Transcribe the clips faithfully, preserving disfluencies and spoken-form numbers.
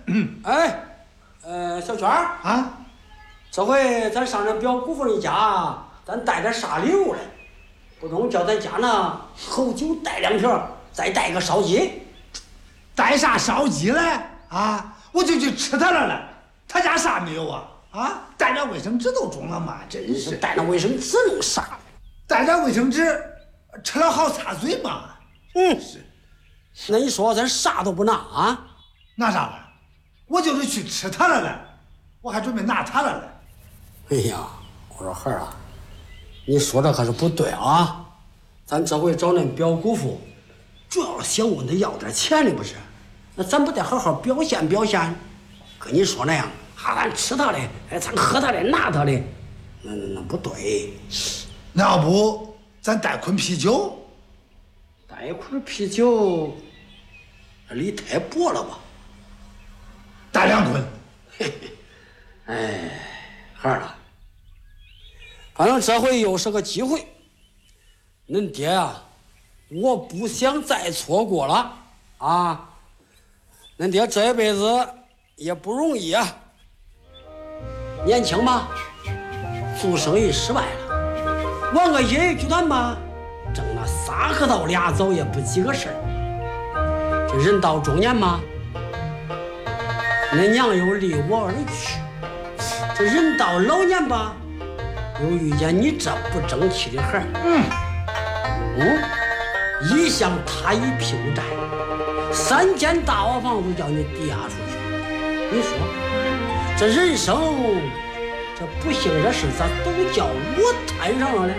嗯，哎，呃，小泉啊， 这回咱上咱表姑父人家，咱带点啥礼物来？不中叫咱家呢猴酒带两瓶，再带个烧鸡。 带啥烧鸡来啊？我就去吃他那了。他家啥没有啊？啊，带点卫生纸都中了嘛，真是。 带那卫生纸弄啥？ 带点卫生纸，吃了好擦嘴嘛。 嗯，是。那你说咱啥都不拿啊？ 拿啥了？我就是去吃他了了，我还准备拿他了了。 哎呀，我说孩儿啊，你说这可是不对啊！咱这回找恁表姑父，主要是想问他要点钱的不是？那咱不得好好表现表现？跟你说那样，啊，咱吃他的，哎，咱喝他的，拿他的，那那那不对。 那要不咱带捆啤酒？ 带捆啤酒，礼太薄了吧？ 带两捆。 哎，孩儿啊，反正这回又是个机会，恁爹啊，我不想再错过了啊！恁爹这一辈子也不容易啊，年轻嘛，做生意失败了，玩个业余剧团嘛，挣那仨核桃俩枣也不几个事儿。这人到中年嘛，恁娘又离我而去，这人到老年吧，又遇见你这不争气的孩儿。嗯，嗯，一向他一屁股债，三间大瓦房都叫你抵押出去。你说这人生这不幸这事咋都叫我摊上了呢？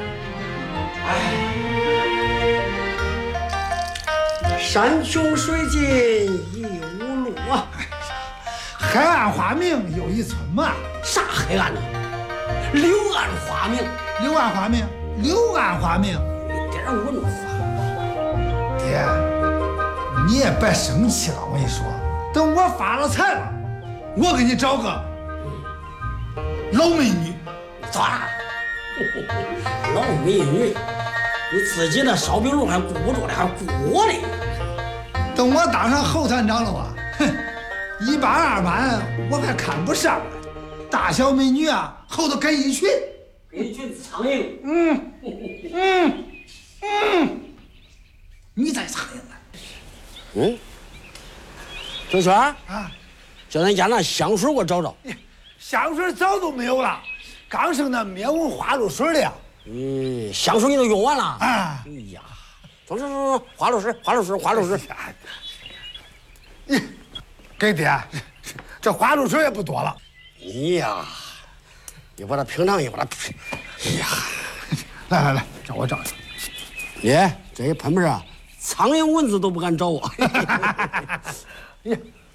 哎，山穷水尽疑无路啊！ 海岸花明又一村嘛。 啥黑暗呢？柳暗花明。 柳暗花明，柳暗花明。 一点文化。 爹，你也别生气了，我跟你说，等我发了财了，我给你找个老美女。 咋？老美女？你自己那烧饼炉还顾不住了，还顾我呢？ 等我当上侯团长了吧，哼，一班二班我还看不上了，大小美女啊，后头跟一群， 跟一群苍蝇。 嗯嗯嗯，你才苍蝇呢。 嗯，周圈啊， 叫咱家那香水给我找找。 香水早都没有了，刚剩那灭蚊花露水了。 嗯，香水你都用完了啊？ 哎呀，走走走走，花露水，花露水，花露水。 你给爹，这花露水也不多了。 你呀，你把它平常一把它，哎呀， 来来来，让我照照。 爷，这一喷盆啊，苍蝇蚊子都不敢找我。 你，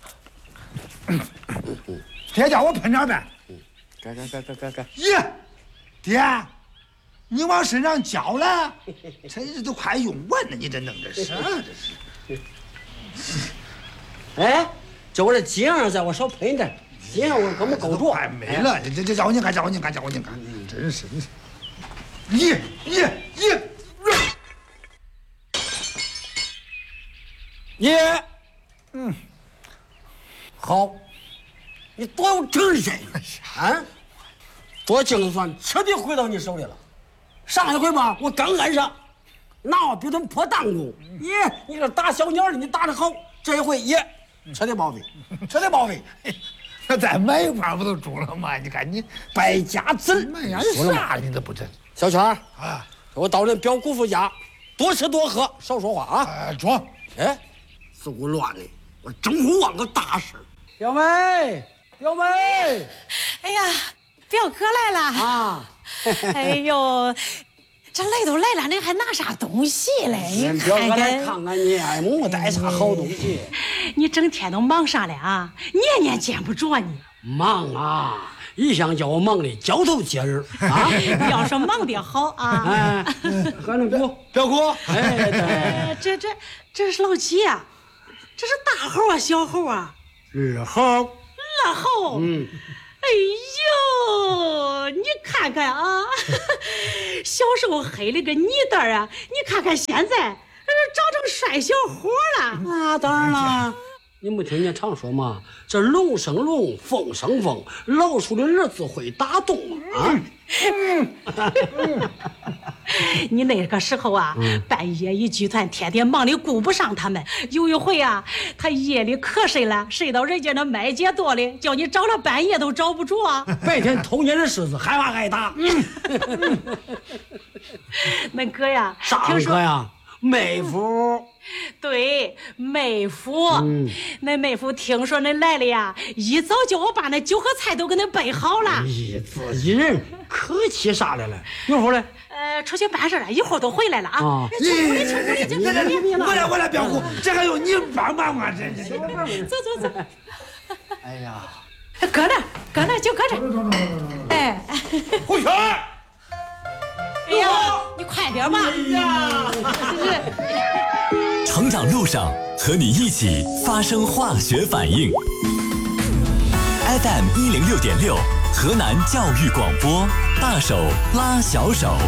爹叫我喷点呗。 嗯，该该该该该该。 耶，爹，你往身上浇了，真是都快用完了，你这弄的啥这是？哎，这我这金儿在我少喷一点，金儿我根本够着。 快没了，这这叫你看，叫你看，叫你看，真是你，耶耶耶。 爷，嗯，好，你多有精神啊！多精算彻底回到你手里了。上一回吧，我刚按上，拿我比他破弹弓。爷，你这打小鸟的，你打得好。这一回爷彻底报废，彻底报废。 那再买一块不都中了吗？你看你败家子， 买呀啥你都不真。 小圈啊， 我到人表姑父家，多吃多喝，少说话啊。 哎，装。 哎。是我乱的，我真会忘个大事。表妹，表妹， 哎呀，表哥来了啊！ 哎呦，这来都来了，你还拿啥东西嘞？你表哥来看看你，哎，没带啥好东西。 你整天都忙啥嘞啊？年年见不着你。 忙啊！一向叫我忙的交头接耳啊！ 要说忙得好啊！ 哎，喝那表表姑，哎，对， 这这这是老几啊？这是大猴啊，小猴啊？ 二猴， 二猴。嗯。哎呦，你看看啊，小时候黑了个泥蛋啊，你看看现在，长成帅小伙了。 那当然了， 你没听见常说吗？这龙生龙，凤生凤，老鼠的儿子会打洞啊！ 你那个时候啊，嗯、半夜一聚团，天天忙的顾不上他们。有一回啊，他夜里瞌睡了，睡到人家那麦秸垛里，叫你找了半夜都找不着啊。 白天偷你的柿子，害怕挨打。 那哥呀， 啥哥呀？妹夫。 对，妹夫，嗯、那妹夫听说恁来了呀，一早叫我把那酒和菜都给恁备好了。 咦，自己人客气啥来了？一会儿嘞？ 呃，出去办事了，一会儿都回来了啊。 啊， 你我来我来，别哭，这还用你帮忙吗？这这， 走走走。 哎呀， 搁那，搁那就搁这。哎， 慧泉。 哎呀，你快点吧！哎呀， 成长路上和你一起发生化学反应。F M 一零六点六，河南教育广播，大手拉小手。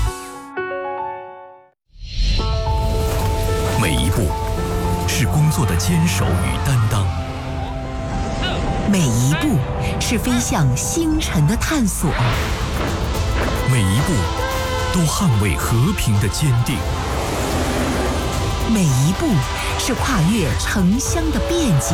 每一步是工作的坚守与担当， 每一步是飞向星辰的探索， 每一步都捍卫和平的坚定， 每一步是跨越城乡的便捷，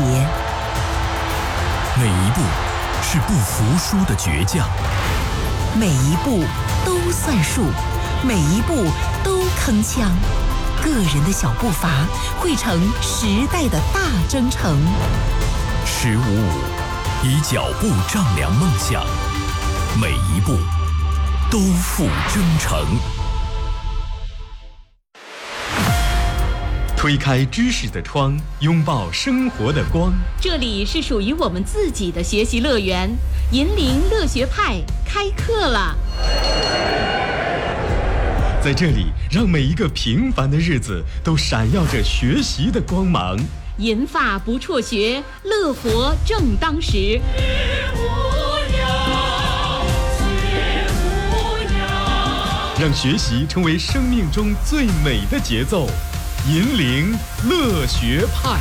每一步是不服输的倔强， 每一步都算数，每一步都铿锵。个人的小步伐汇成时代的大征程。 十五五，以脚步丈量梦想，每一步都付征程。推开知识的窗，拥抱生活的光。 这里是属于我们自己的学习乐园，银铃乐学派开课了。 在这里，让每一个平凡的日子都闪耀着学习的光芒。 银发不辍学，乐活正当时。 让学习成为生命中最美的节奏。银铃乐学派。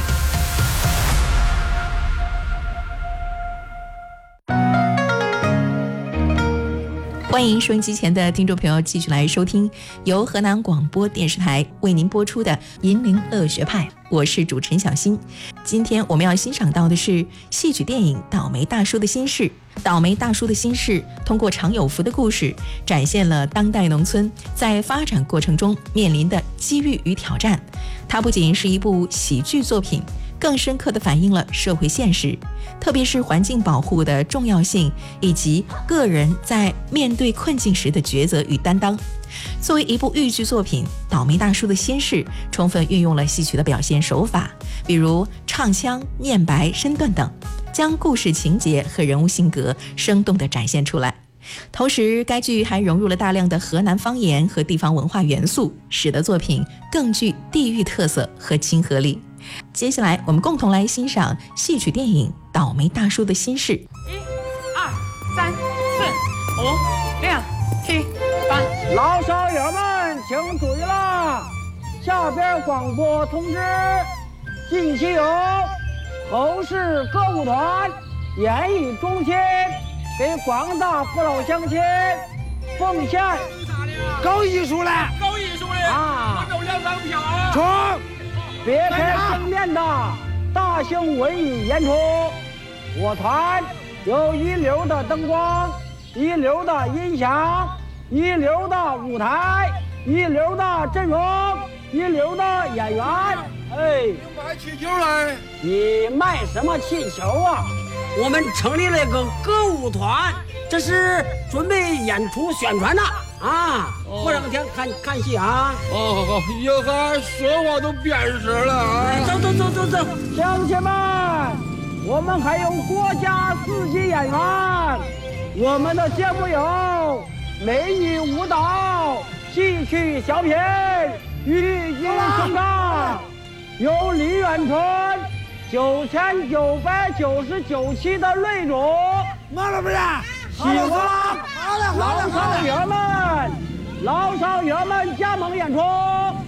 欢迎收音机前的听众朋友继续来收听由河南广播电视台为您播出的银铃乐学派，我是主持人小新。今天我们要欣赏到的是戏曲电影《倒霉大叔的心事》。倒霉大叔的心事通过常有福的故事，展现了当代农村在发展过程中面临的机遇与挑战。它不仅是一部喜剧作品，更深刻地反映了社会现实，特别是环境保护的重要性，以及个人在面对困境时的抉择与担当。作为一部豫剧作品，《倒霉大叔的心事》充分运用了戏曲的表现手法，比如唱腔、念白、身段等，将故事情节和人物性格生动地展现出来。同时，该剧还融入了大量的河南方言和地方文化元素，使得作品更具地域特色和亲和力。接下来，我们共同来欣赏戏曲电影《倒霉大叔的心事》。 一、二、三、四、五、六、七、八。 老少爷们，请注意啦！下边广播通知，近期有侯氏歌舞团演艺中心给广大父老乡亲奉献搞艺术嘞， 搞艺术嘞啊！ 我有两张票啊！ 冲！ 别开生面的大型文艺演出，我团有一流的灯光，一流的音响，一流的舞台，一流的阵容，一流的演员。哎， 你卖气球来？ 你卖什么气球啊？ 我们成立了一个歌舞团，这是准备演出宣传的啊！过两天看看戏啊！ 哦，好好，以后说话都变式了啊！ 走走走走走， 乡亲们，我们还有国家四级演员，我们的节目有美女舞蹈、戏曲小品、豫剧声唱，有李远春九千九百九十九期的擂主， 妈了不是？ 喜欢老少爷们，老少爷们加盟演出。